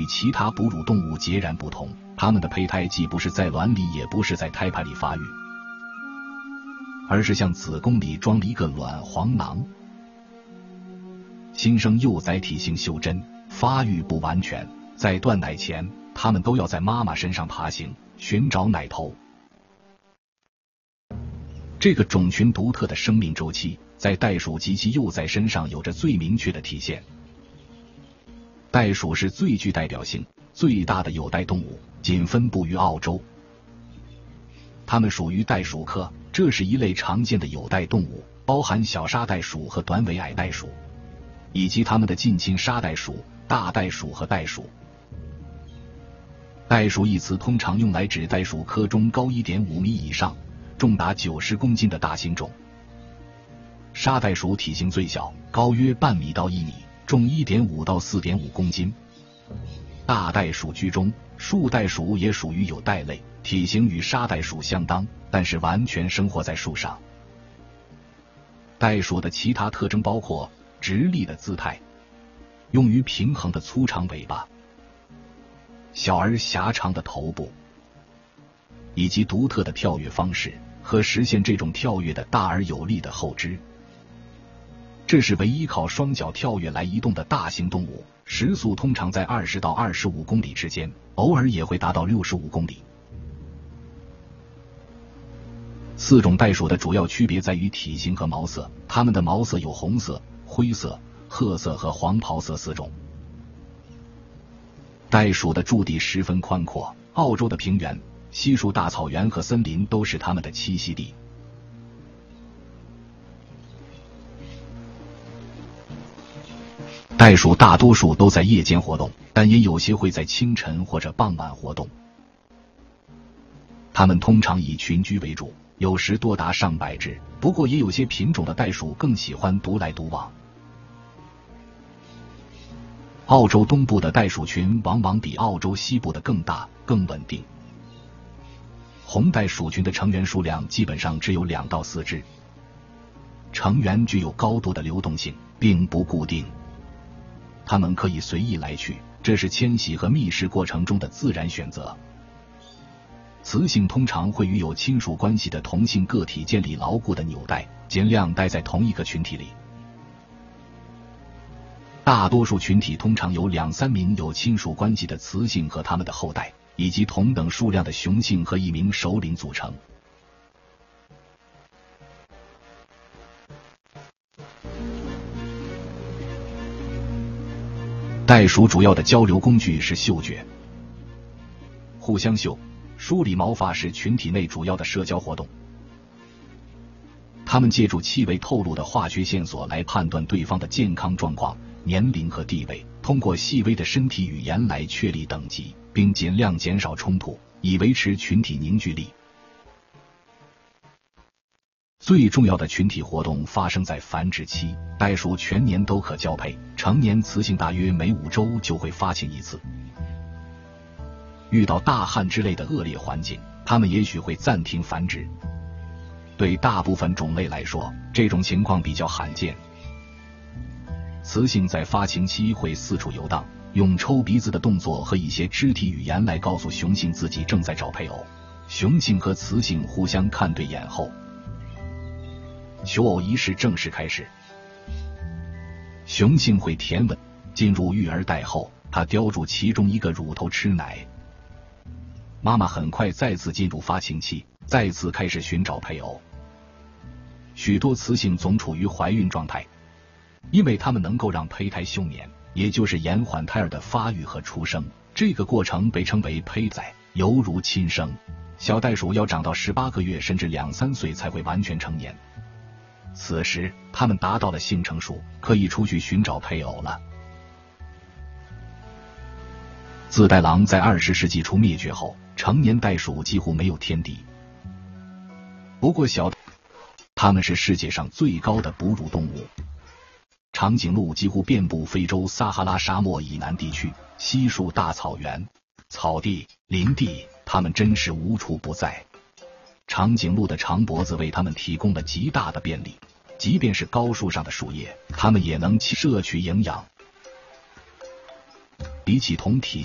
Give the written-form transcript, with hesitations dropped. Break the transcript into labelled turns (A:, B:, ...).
A: 其他哺乳动物截然不同，它们的胚胎既不是在卵里，也不是在胎盘里发育，而是像子宫里装了一个卵黄囊。新生幼崽体型袖珍，发育不完全，在断奶前，它们都要在妈妈身上爬行，寻找奶头。这个种群独特的生命周期，在袋鼠及其幼崽身上有着最明确的体现。袋鼠是最具代表性、最大的有袋动物，仅分布于澳洲。它们属于袋鼠科，这是一类常见的有袋动物，包含小沙袋鼠和短尾矮袋鼠，以及它们的近亲沙袋鼠、大袋鼠和袋鼠。袋鼠一词通常用来指袋鼠科中高 1.5 米以上，重达90公斤的大型种。沙袋鼠体型最小，高约半米到1米，重 1.5 到 4.5 公斤。大袋鼠居中，树袋鼠也属于有袋类，体型与沙袋鼠相当，但是完全生活在树上。袋鼠的其他特征包括直立的姿态，用于平衡的粗长尾巴，小而狭长的头部，以及独特的跳跃方式和实现这种跳跃的大而有力的后肢。这是唯一靠双脚跳跃来移动的大型动物，时速通常在20到25公里之间，偶尔也会达到65公里。4种袋鼠的主要区别在于体型和毛色，它们的毛色有红色、灰色、褐色和黄袍色4种。袋鼠的驻地十分宽阔，澳洲的平原、稀树大草原和森林都是它们的栖息地。袋鼠大多数都在夜间活动，但也有些会在清晨或者傍晚活动。它们通常以群居为主，有时多达上百只，不过也有些品种的袋鼠更喜欢独来独往。澳洲东部的袋鼠群往往比澳洲西部的更大、更稳定。红袋鼠群的成员数量基本上只有2到4只，成员具有高度的流动性，并不固定。它们可以随意来去，这是迁徙和觅食过程中的自然选择。雌性通常会与有亲属关系的同性个体建立牢固的纽带，尽量待在同一个群体里。大多数群体通常由2-3名有亲属关系的雌性和他们的后代，以及同等数量的雄性和1名首领组成。袋鼠主要的交流工具是嗅觉，互相嗅、梳理毛发是群体内主要的社交活动。它们借助气味透露的化学线索来判断对方的健康状况、年龄和地位，通过细微的身体语言来确立等级，并尽量减少冲突，以维持群体凝聚力。最重要的群体活动发生在繁殖期，袋鼠全年都可交配，成年雌性大约每5周就会发情一次。遇到大旱之类的恶劣环境，它们也许会暂停繁殖。对大部分种类来说，这种情况比较罕见。雌性在发情期会四处游荡，用抽鼻子的动作和一些肢体语言来告诉雄性自己正在找配偶。雄性和雌性互相看对眼后，求偶仪式正式开始。雄性会舔吻，进入育儿袋后，它叼住其中一个乳头吃奶。妈妈很快再次进入发情期，再次开始寻找配偶。许多雌性总处于怀孕状态，因为它们能够让胚胎休眠，也就是延缓胎儿的发育和出生。这个过程被称为胚载，犹如亲生。小袋鼠要长到18个月甚至2-3岁才会完全成年。此时，它们达到了性成熟，可以出去寻找配偶了。自袋狼在20世纪初灭绝后，成年袋鼠几乎没有天敌。不过它们是世界上最高的哺乳动物。长颈鹿几乎遍布非洲撒哈拉沙漠以南地区、稀树大草原、草地、林地，它们真是无处不在。长颈鹿的长脖子为它们提供了极大的便利，即便是高树上的树叶，它们也能摄取营养。比起同体